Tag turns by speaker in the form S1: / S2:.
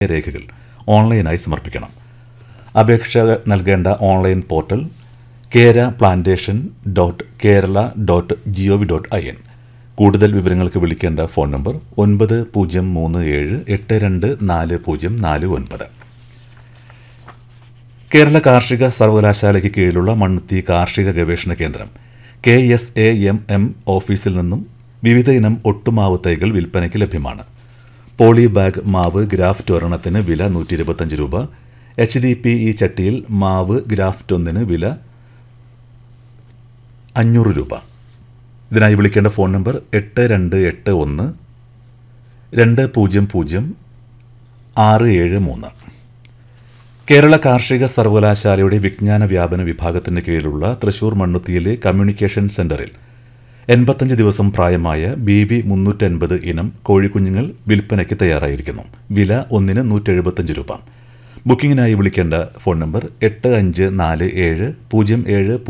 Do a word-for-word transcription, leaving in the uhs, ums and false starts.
S1: രേഖകൾ ഓൺലൈനായി സമർപ്പിക്കണം. അപേക്ഷ നൽകേണ്ട ഓൺലൈൻ പോർട്ടൽ കേര plantation dot Kerala dot G O V dot I N. കൂടുതൽ വിവരങ്ങൾക്ക് വിളിക്കേണ്ട ഫോൺ നമ്പർ ഒൻപത് പൂജ്യം മൂന്ന് ഏഴ് എട്ട് രണ്ട് നാല് പൂജ്യം നാല് ഒൻപത്. കേരള കാർഷിക സർവകലാശാലയ്ക്ക് കീഴിലുള്ള മണ്ണുത്തി കാർഷിക ഗവേഷണ കേന്ദ്രം K S A M M ഓഫീസിൽ നിന്നും വിവിധ ഇനം ഒട്ടുമാവ് തൈകൾ വിൽപ്പനയ്ക്ക് ലഭ്യമാണ്. പോളി ബാഗ് മാവ് ഗ്രാഫ്റ്റ് ഒരെണ്ണത്തിന് വില നൂറ്റി ഇരുപത്തഞ്ച് രൂപ. എച്ച് ഡി പി ഇ ചട്ടിയിൽ മാവ് ഗ്രാഫ്റ്റ് ഒന്നിന് വില അഞ്ഞൂറ് രൂപ. ഇതിനായി വിളിക്കേണ്ട ഫോൺ നമ്പർ എട്ട് രണ്ട് എട്ട് ഒന്ന് രണ്ട് പൂജ്യം പൂജ്യം ആറ് ഏഴ് മൂന്ന്. കേരള കാർഷിക സർവകലാശാലയുടെ വിജ്ഞാന വ്യാപന വിഭാഗത്തിന് കീഴിലുള്ള തൃശൂർ മണ്ണുത്തിയിലെ കമ്മ്യൂണിക്കേഷൻ സെന്ററിൽ എൺപത്തഞ്ച് ദിവസം പ്രായമായ ബി ബി മുന്നൂറ്റൻപത് ഇനം കോഴിക്കുഞ്ഞുങ്ങൾ വിൽപ്പനയ്ക്ക് തയ്യാറായിരിക്കുന്നു. വില ഒന്നിന് നൂറ്റി എഴുപത്തഞ്ച് രൂപ. ബുക്കിങ്ങിനായി വിളിക്കേണ്ട ഫോൺ നമ്പർ എട്ട് അഞ്ച് നാല് ഏഴ് പൂജ്യം ഏഴ്